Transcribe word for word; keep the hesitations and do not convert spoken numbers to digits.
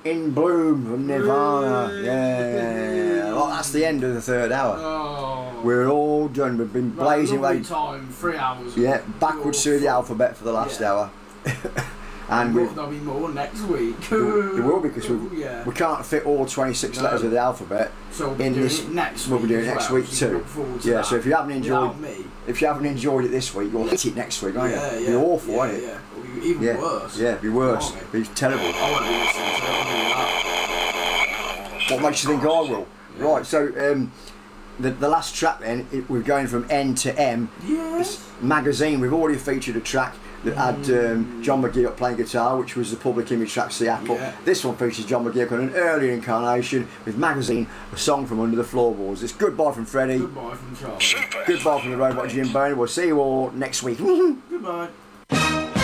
In Bloom from Nirvana. Yeah, yeah, yeah. Well, that's the end of the third hour. Oh. We're all done. We've been blazing right, away. time, three hours. Yeah, backwards through the alphabet for the last yeah. hour. And we we there'll be more next week. There will be, because we, yeah. we can't fit all twenty-six No. letters of the alphabet so we'll in be doing this. it next We'll be week doing it as next well, week so you too. look forward to Yeah, that. so if you haven't enjoyed, Without me. if you haven't enjoyed it this week, you'll hit it next week, won't Yeah, you? yeah. It'll be awful, yeah, won't it? Yeah, it'll be even Yeah, worse. yeah, it'll be worse. Blimey. It'll be terrible. I won't be listening to it, I'll do that. What makes you think I will? Yeah. Right, so um, the the last track then, it, we're going from N to M. Yes. It's Magazine. We've already featured a track that had um, John McGee up playing guitar, which was the Public Image track Seattle. Yeah. This one features John McGee on an earlier incarnation with Magazine, a song from Under the Floorboards. It's Goodbye from Freddie. Goodbye from Charlie. Goodbye from the Robot Jim Bone. We'll see you all next week. Goodbye.